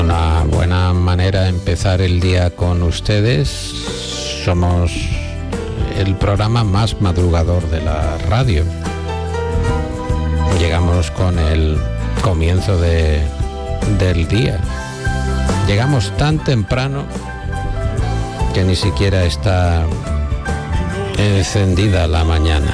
Una buena manera de empezar el día con ustedes. Somos el programa más madrugador de la radio. Llegamos con el comienzo del día. Llegamos tan temprano que ni siquiera está encendida la mañana.